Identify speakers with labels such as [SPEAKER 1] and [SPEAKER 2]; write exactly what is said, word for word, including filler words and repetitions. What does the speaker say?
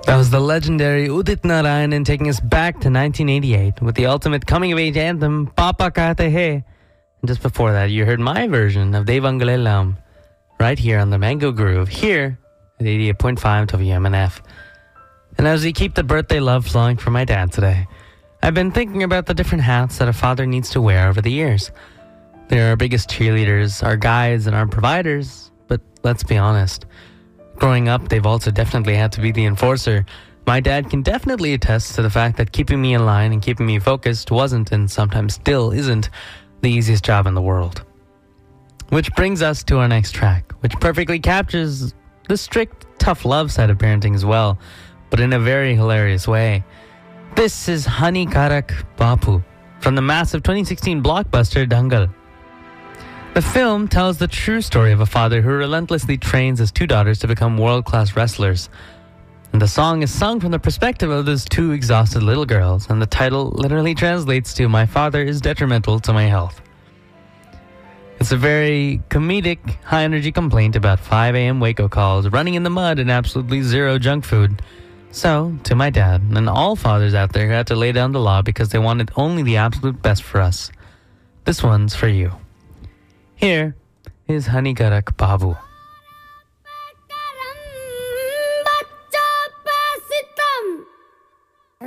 [SPEAKER 1] That was the legendary Udit Narayanan taking us back to nineteen eighty-eight with the ultimate coming-of-age anthem, Papa Kahte Hai. And just before that, you heard my version of Devangale Lam right here on the Mango Groove, here at eighty-eight point five W M N F. And as we keep the birthday love flowing for my dad today, I've been thinking about the different hats that a father needs to wear over the years. They're our biggest cheerleaders, our guides, and our providers, but let's be honest. Growing up, they've also definitely had to be the enforcer. My dad can definitely attest to the fact that keeping me in line and keeping me focused wasn't, and sometimes still isn't, the easiest job in the world. Which brings us to our next track, which perfectly captures the strict, tough love side of parenting as well, but in a very hilarious way. This is Hanikarak Bapu from the massive twenty sixteen blockbuster Dangal. The film tells the true story of a father who relentlessly trains his two daughters to become world-class wrestlers. And the song is sung from the perspective of those two exhausted little girls, and the title literally translates to "My father is detrimental to my health." It's a very comedic, high-energy complaint about five a.m. Waco calls, running in the mud, and absolutely zero junk food. So, to my dad, and all fathers out there who had to lay down the law because they wanted only the absolute best for us, this one's for you. Here is Hanikarak Babu.